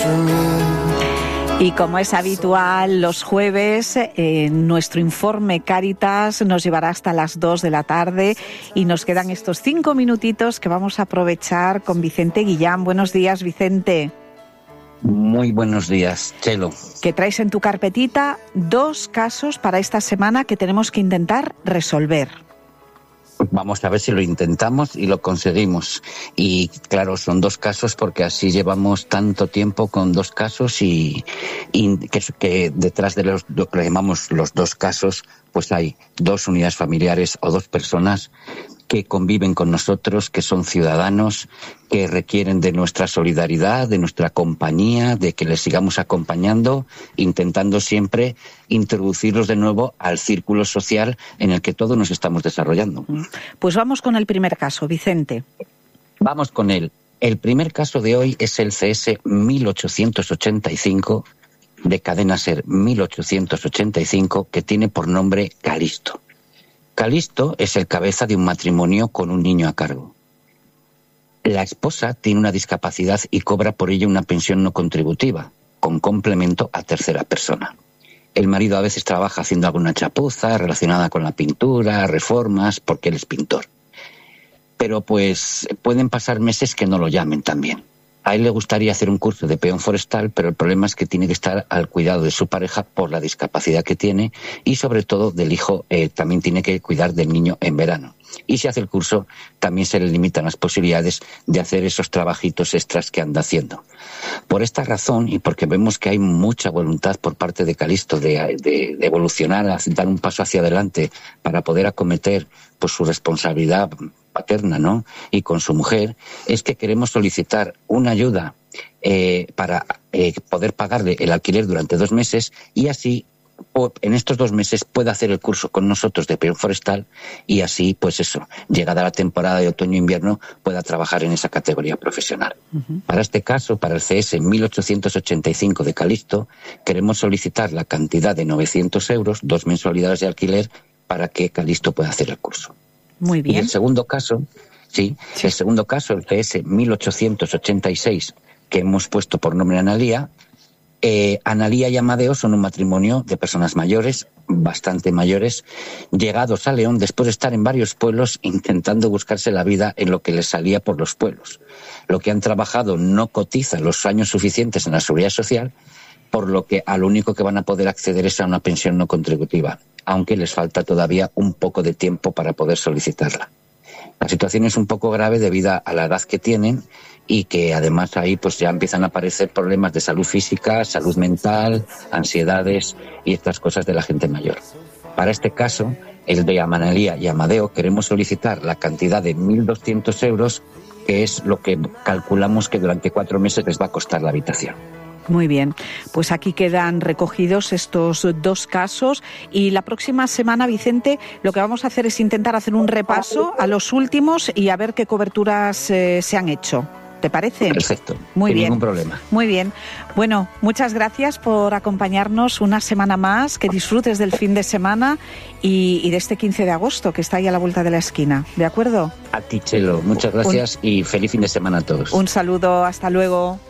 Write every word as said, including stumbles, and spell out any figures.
Y como es habitual, los jueves, eh, nuestro informe Cáritas nos llevará hasta las dos de la tarde y nos quedan estos cinco minutitos que vamos a aprovechar con Vicente Guillán. Buenos días, Vicente. Muy buenos días, Chelo. Que traes en tu carpetita dos casos para esta semana que tenemos que intentar resolver. Vamos a ver si lo intentamos y lo conseguimos. Y claro, son dos casos porque así llevamos tanto tiempo con dos casos y, y que, que detrás de los, lo que llamamos los dos casos, pues hay dos unidades familiares o dos personas que conviven con nosotros, que son ciudadanos, que requieren de nuestra solidaridad, de nuestra compañía, de que les sigamos acompañando, intentando siempre introducirlos de nuevo al círculo social en el que todos nos estamos desarrollando. Pues vamos con el primer caso, Vicente. Vamos con él. El primer caso de hoy es el C S mil ochocientos ochenta y cinco, de Cadena SER mil ochocientos ochenta y cinco, que tiene por nombre Calisto. Calisto es el cabeza de un matrimonio con un niño a cargo. La esposa tiene una discapacidad y cobra por ello una pensión no contributiva, con complemento a tercera persona. El marido a veces trabaja haciendo alguna chapuza relacionada con la pintura, reformas, porque él es pintor. Pero pues pueden pasar meses que no lo llamen también. A él le gustaría hacer un curso de peón forestal, pero el problema es que tiene que estar al cuidado de su pareja por la discapacidad que tiene y sobre todo del hijo, eh, también tiene que cuidar del niño en verano. Y si hace el curso, también se le limitan las posibilidades de hacer esos trabajitos extras que anda haciendo. Por esta razón, y porque vemos que hay mucha voluntad por parte de Calisto de, de, de evolucionar, dar un paso hacia adelante para poder acometer pues, su responsabilidad paterna, ¿no? Y con su mujer, es que queremos solicitar una ayuda eh, para eh, poder pagarle el alquiler durante dos meses y así en estos dos meses pueda hacer el curso con nosotros de peón forestal y así, pues eso, llegada la temporada de otoño-invierno, pueda trabajar en esa categoría profesional. Uh-huh. Para este caso, para el C S mil ochocientos ochenta y cinco de Calisto, queremos solicitar la cantidad de novecientos euros, dos mensualidades de alquiler, para que Calisto pueda hacer el curso. Muy bien. Y el segundo caso, sí, sí. el segundo caso, el C S mil ochocientos ochenta y seis, que hemos puesto por nombre Analía, eh, Analía y Amadeo son un matrimonio de personas mayores, bastante mayores, llegados a León después de estar en varios pueblos intentando buscarse la vida en lo que les salía por los pueblos. Lo que han trabajado no cotiza los años suficientes en la Seguridad Social, por lo que a lo único que van a poder acceder es a una pensión no contributiva, aunque les falta todavía un poco de tiempo para poder solicitarla. La situación es un poco grave debido a la edad que tienen y que además ahí pues ya empiezan a aparecer problemas de salud física, salud mental, ansiedades y estas cosas de la gente mayor. Para este caso, el de Amanalía y Amadeo, queremos solicitar la cantidad de mil doscientos euros, que es lo que calculamos que durante cuatro meses les va a costar la habitación. Muy bien, pues aquí quedan recogidos estos dos casos y la próxima semana, Vicente, lo que vamos a hacer es intentar hacer un repaso a los últimos y a ver qué coberturas eh, se han hecho. ¿Te parece? Perfecto, muy sin bien. Ningún problema. Muy bien. Bueno, muchas gracias por acompañarnos una semana más, que disfrutes del fin de semana y, y de este quince de agosto que está ahí a la vuelta de la esquina. ¿De acuerdo? A ti, Chelo, muchas gracias un, y feliz fin de semana a todos. Un saludo, hasta luego.